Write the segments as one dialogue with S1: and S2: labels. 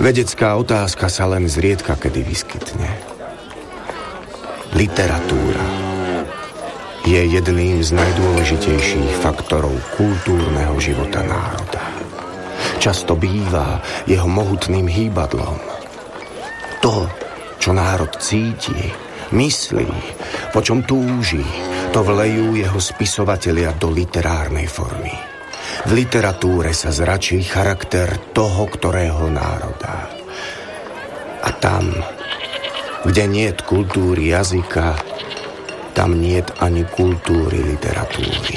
S1: Vedecká otázka sa len zriedka kedy vyskytne. Literatúra je jedným z najdôležitejších faktorov kultúrneho života národa. Často býva jeho mohutným hýbadlom. To, čo národ cíti, myslí, po čom túži, to vlejú jeho spisovatelia do literárnej formy. V literatúre sa zračí charakter toho, ktorého národa. A tam, kde niet kultúry jazyka, tam niet ani kultúry literatúry.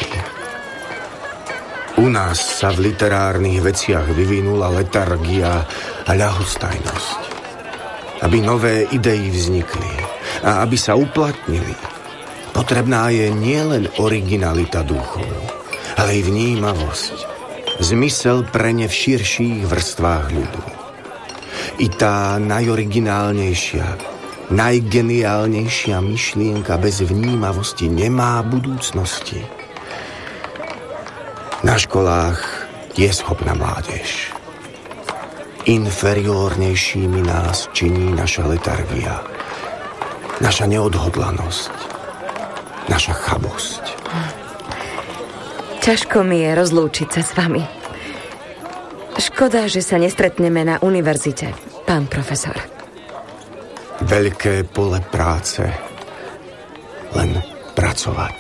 S1: U nás sa v literárnych veciach vyvinula letargia a ľahostajnosť. Aby nové idei vznikli a aby sa uplatnili, potrebná je nielen originalita duchov, ale aj vnímavosť, zmysel pre ne v širších vrstvách ľudu. I tá najoriginálnejšia, najgeniálnejšia myšlienka bez vnímavosti nemá budúcnosti. Na školách je schopná mládež. Inferiórnejšími nás činí naša letargia, naša neodhodlanosť, naša chabosť.
S2: Ťažko mi je rozlúčiť sa s vami. Škoda, že sa nestretneme na univerzite, pán profesor.
S1: Veľké pole práce, len pracovať.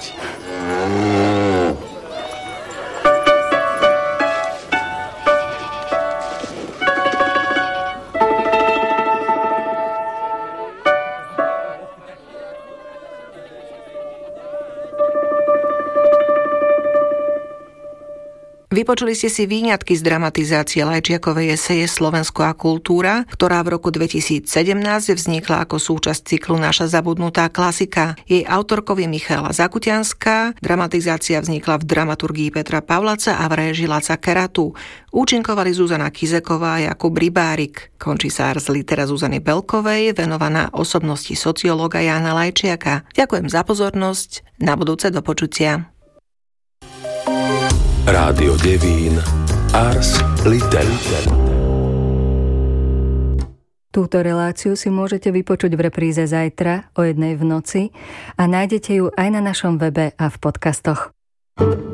S3: Vypočuli ste si výňatky z dramatizácie Lajčiakovej eseje Slovensko a kultúra, ktorá v roku 2017 vznikla ako súčasť cyklu Naša zabudnutá klasika. Jej autorkou je Michaela Zakutianská, dramatizácia vznikla v dramaturgii Petra Pavlaca a v réžii Laca Keratu. Účinkovali Zuzana Kizeková a Jakub Rybárik. Končí sa ars litera Zuzany Belkovej, venovaná osobnosti sociológa Jána Lajčiaka. Ďakujem za pozornosť, na budúce do počutia.
S4: Rádio Devín, ars litera.
S5: Túto reláciu si môžete vypočuť v repríze zajtra o 1:00 v noci a nájdete ju aj na našom webe a v podcastoch.